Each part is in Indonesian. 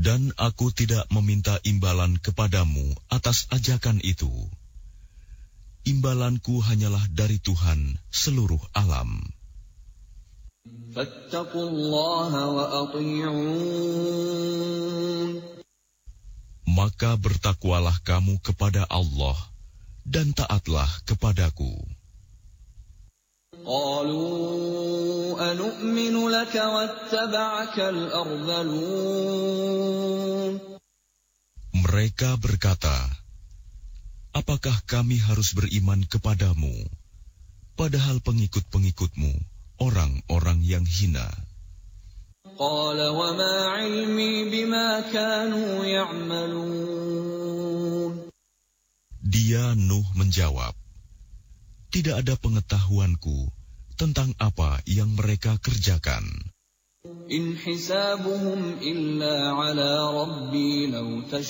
Dan aku tidak meminta imbalan kepadamu atas ajakan itu. Imbalanku hanyalah dari Tuhan seluruh alam. Fattaqullaha wa ati'un. Maka bertakwalah kamu kepada Allah dan taatlah kepadaku. Qalu anu'minu laka wattaba'akal ardhalun. Mereka berkata, apakah kami harus beriman kepadamu, padahal pengikut-pengikutmu orang-orang yang hina? Qala wa ma 'ilmi bima kanu ya'malun. Dia Nuh menjawab, tidak ada pengetahuanku tentang apa yang mereka kerjakan. In hisabuhum illa 'ala rabbi law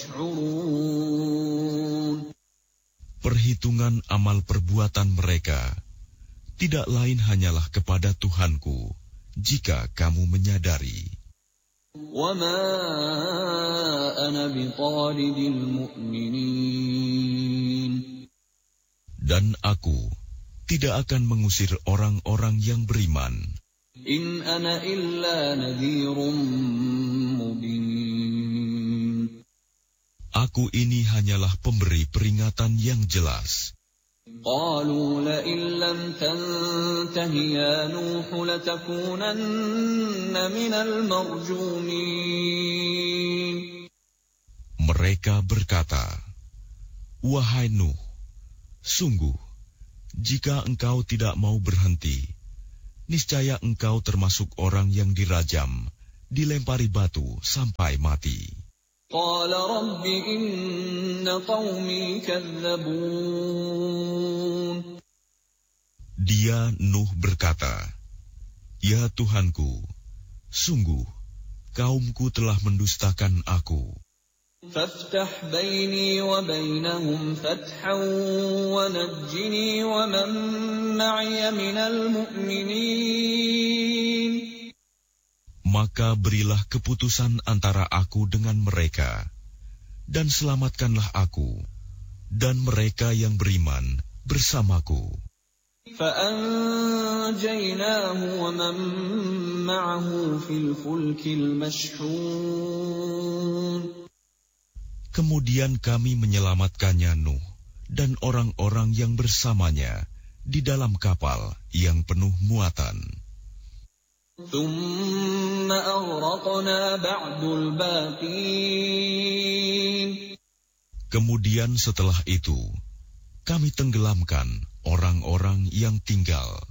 tash'urun. Perhitungan amal perbuatan mereka tidak lain hanyalah kepada Tuhanku, jika kamu menyadari. Wa ma ana bitaridil mu'minin. Dan aku tidak akan mengusir orang-orang yang beriman. In ana illa nadhirun mubin. Aku ini hanyalah pemberi peringatan yang jelas. Qalu la illam tantahi ya Nuh latakunanna minal marjumin. Mereka berkata, wahai Nuh, sungguh, jika engkau tidak mau berhenti, niscaya engkau termasuk orang yang dirajam, dilempari batu sampai mati. Qala rabbi inna qawmi kazzabun. Dia Nuh berkata, ya Tuhanku, sungguh, kaumku telah mendustakan aku. Faftah baini wa bainahum fathan wa najjini wa man ma'iya minal mu'minin. Maka berilah keputusan antara aku dengan mereka, dan selamatkanlah aku dan mereka yang beriman bersamaku. فَأَنْجَيْنَاهُ وَمَنْ مَعَهُ فِي الْفُلْكِ الْمَشْحُونِ. Kemudian kami menyelamatkannya Nuh dan orang-orang yang bersamanya di dalam kapal yang penuh muatan. ثُمَّ أَغْرَقْنَا بَعْدُ الْبَاقِينَ. Kemudian setelah itu, kami tenggelamkan orang-orang yang tinggal.